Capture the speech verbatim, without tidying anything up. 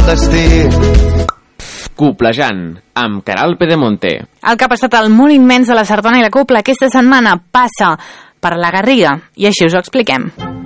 destí. Coplejant, amb Caral Pedemonte. El que ha passat al món immens de la sardana i la copla aquesta setmana passa per la Garriga, i així us ho expliquem.